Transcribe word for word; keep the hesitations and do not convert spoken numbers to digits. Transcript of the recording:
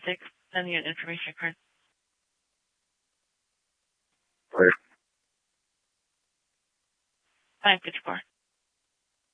six, sending you an information card. Later. Five fifty-four.